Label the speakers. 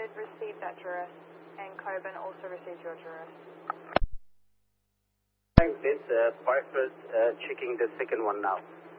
Speaker 1: Bradford received that duress, and Coburn also received your duress.
Speaker 2: Thanks, this Bradford checking the second one now.